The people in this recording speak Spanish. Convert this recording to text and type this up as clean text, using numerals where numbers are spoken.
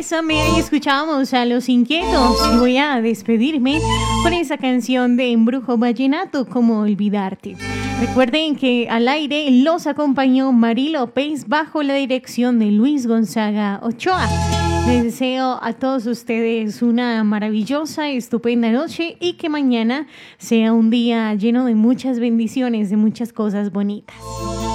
Bésame, ahí escuchamos a Los Inquietos y voy a despedirme con esa canción de Embrujo Vallenato, Cómo Olvidarte. Recuerden que al aire los acompañó Mari López bajo la dirección de Luis Gonzaga Ochoa. Les deseo a todos ustedes una maravillosa, estupenda noche y que mañana sea un día lleno de muchas bendiciones, de muchas cosas bonitas.